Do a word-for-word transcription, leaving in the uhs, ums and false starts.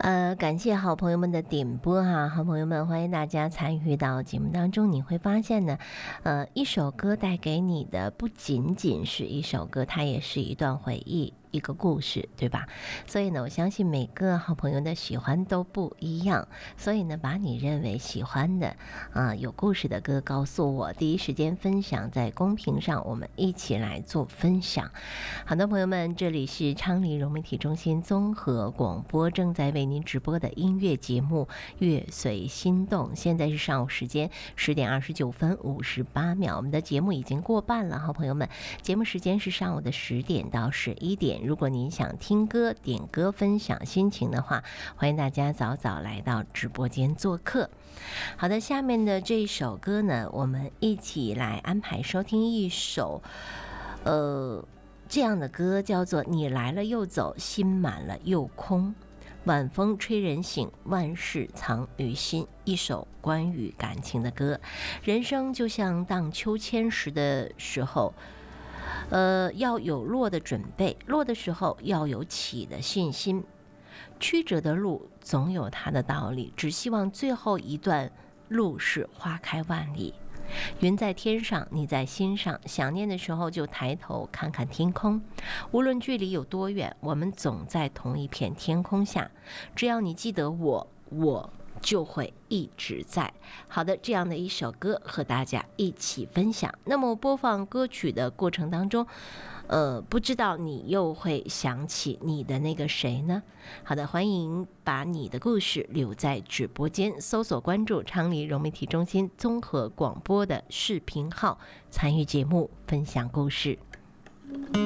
呃，感谢好朋友们的点播哈，好朋友们，欢迎大家参与到节目当中。你会发现呢，呃，一首歌带给你的不仅仅是一首歌，它也是一段回忆。一个故事，对吧？所以呢，我相信每个好朋友的喜欢都不一样，所以呢，把你认为喜欢的啊、呃、有故事的歌告诉我，第一时间分享在公屏上，我们一起来做分享。好的，朋友们，这里是昌黎融媒体中心综合广播正在为您直播的音乐节目《乐随心动》，现在是上午时间十点二十九分五十八秒，我们的节目已经过半了，好朋友们，节目时间是上午的十点到十一点。如果您想听歌、点歌、分享心情的话，欢迎大家早早来到直播间做客。好的，下面的这一首歌呢，我们一起来安排收听一首，呃，这样的歌，叫做《你来了又走，心满了又空》。晚风吹人醒，万事藏于心。一首关于感情的歌。人生就像荡秋千时的时候。呃，要有落的准备，落的时候要有起的信心。曲折的路总有它的道理，只希望最后一段路是花开万里。云在天上，你在心上，想念的时候就抬头看看天空。无论距离有多远，我们总在同一片天空下。只要你记得我，我就会一直在。好的，这样的一首歌和大家一起分享。那么播放歌曲的过程当中，呃，不知道你又会想起你的那个谁呢？好的，欢迎把你的故事留在直播间，搜索关注昌黎融媒体中心综合广播的视频号，参与节目，分享故事。